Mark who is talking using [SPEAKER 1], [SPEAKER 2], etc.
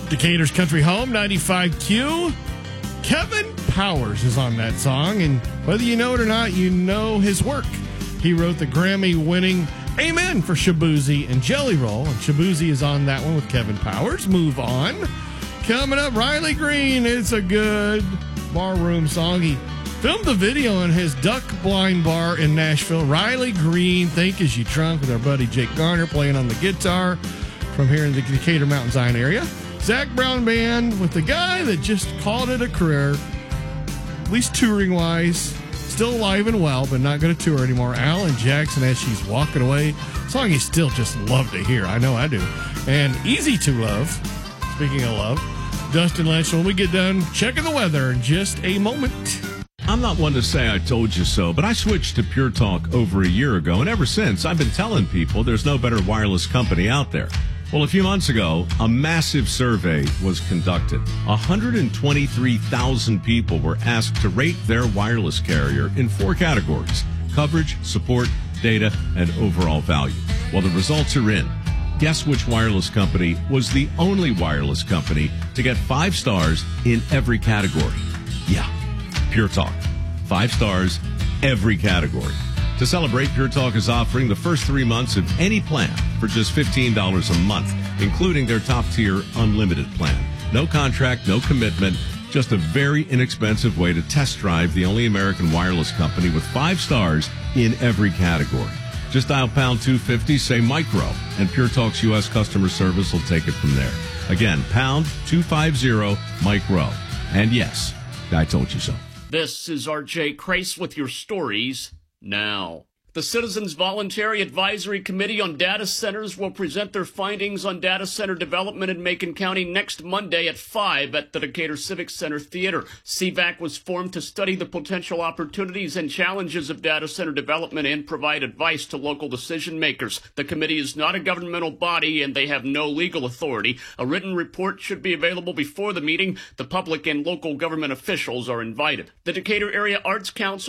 [SPEAKER 1] Decatur's Country Home, 95Q. Kevin Powers is on that song, and whether you know it or not, you know his work. He wrote the Grammy-winning Amen for Shaboozey and Jelly Roll, and Shaboozey is on that one with Kevin Powers. Move on. Coming up, Riley Green. It's a good barroom song. He filmed the video in his Duck Blind Bar in Nashville. Riley Green, Think As You Drunk, with our buddy Jake Garner playing on the guitar from here in the Decatur Mountain Zion area. Zach Brown Band with the guy that just called it a career, at least touring-wise. Still alive and well, but not going to tour anymore. Alan Jackson, As She's Walking Away. Song you still just love to hear. I know I do. And Easy to Love. Speaking of love, Dustin Lynch, when we get done checking the weather in just a moment.
[SPEAKER 2] I'm not one to say I told you so, but I switched to Pure Talk over a year ago, and ever since, I've been telling people there's no better wireless company out there. Well, a few months ago, a massive survey was conducted. 123,000 people were asked to rate their wireless carrier in 4 categories: coverage, support, data, and overall value. Well, the results are in. Guess which wireless company was the only wireless company to get 5 stars in every category? Yeah, Pure Talk. 5 stars, every category. To celebrate, Pure Talk is offering the first 3 months of any plan for just $15 a month, including their top-tier unlimited plan. No contract, no commitment, just a very inexpensive way to test drive the only American wireless company with 5 stars in every category. Just dial pound 250, say micro, and Pure Talk's U.S. customer service will take it from there. Again, pound 250 micro. And yes, I told you so.
[SPEAKER 3] This is R.J. Crace with your stories now. The Citizens Voluntary Advisory Committee on Data Centers will present their findings on data center development in Macon County next Monday at 5 at the Decatur Civic Center Theater. CVAC was formed to study the potential opportunities and challenges of data center development and provide advice to local decision makers. The committee is not a governmental body and they have no legal authority. A written report should be available before the meeting. The public and local government officials are invited. The Decatur Area Arts Council